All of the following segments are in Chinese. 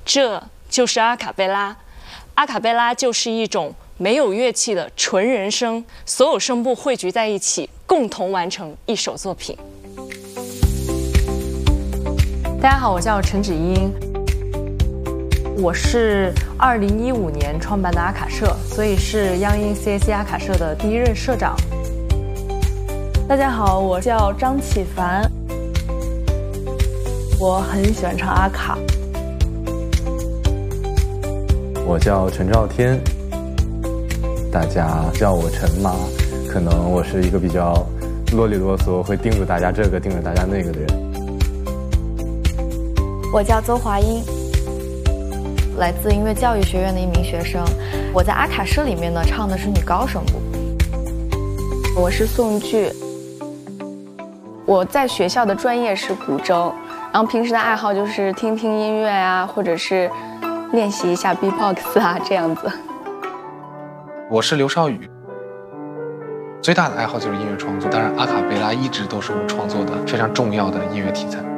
这就是阿卡贝拉。阿卡贝拉就是一种没有乐器的纯人声，所有声部汇聚在一起，共同完成一首作品。 大家好，我叫陈芷英，我是2015年创办的阿卡社，所以是央音 CAC 阿卡社的第一任社长。 大家好，我叫张启凡，我很喜欢唱阿卡。 我叫陈兆天，大家叫我陈妈，可能我是一个比较啰里啰嗦，会叮嘱大家这个叮嘱大家那个的人。 我叫邹华英，来自音乐教育学院的一名学生。我在阿卡社里面呢唱的是女高声部。 我是宋巨，我在学校的专业是古筝，然后平时的爱好就是听听音乐啊，或者是练习一下 B-box 啊这样子。 我是刘少宇，最大的爱好就是音乐创作，当然阿卡贝拉一直都是我创作的非常重要的音乐题材。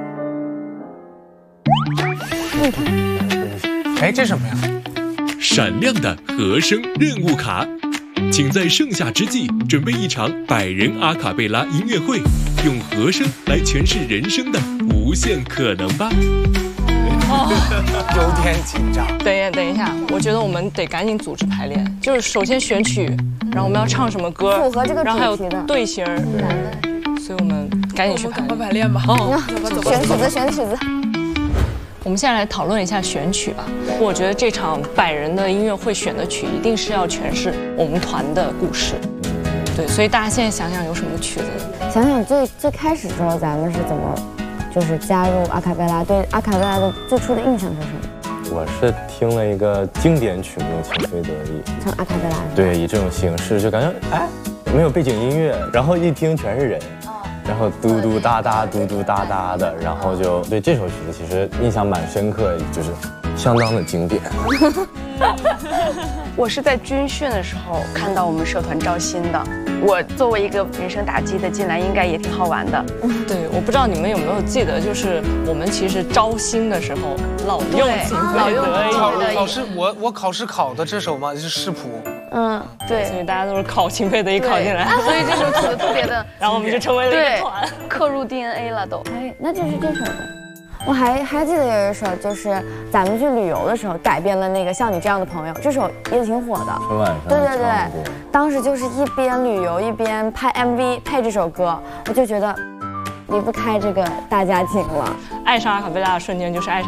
哎，这什么呀？ 闪亮的和声任务卡，请在盛夏之际准备一场100人阿卡贝拉音乐会，用和声来诠释人生的无限可能吧。 有点紧张。 等一下，我觉得我们得赶紧组织排练，就是首先选曲，然后我们要唱什么歌， 符合这个主题的， 然后还有队形，所以我们赶紧去排练。 赶快排练吧。 选曲子。 我们现在来讨论一下选曲吧。我觉得这场100人的音乐会选的曲一定是要诠释我们团的故事。对，所以大家现在想想有什么曲子？ 想想最开始的时候，咱们是怎么就是加入阿卡贝拉？对阿卡贝拉的最初的印象是什么？ 我是听了一个经典曲目《情非得已》， 唱阿卡贝拉。对， 以这种形式就感觉没有背景音乐，然后一听全是人。然后嘟嘟哒哒嘟嘟哒哒的，然后就对这首曲子其实印象蛮深刻，就是相当的经典。 我是在军训的时候看到我们社团招新的，我作为一个人生打击的进来，应该也挺好玩的。 对，我不知道你们有没有记得，就是我们其实招新的时候老用情非得已。 考试我考试考的这首嘛就是视谱。 对， 所以大家都是考情非得已考进来， 所以这首曲子特别的， 然后我们就成为了一个团， 刻入 DNA 了都。 哎，那就是这首的。我还记得有一首，就是咱们去旅游的时候改编了那个《像你这样的朋友》，这首也挺火的。 春晚上对，当时就是一边旅游一边拍 MV 配这首歌，我就觉得离不开这个大家庭了。 爱上阿卡贝拉的瞬间就是爱上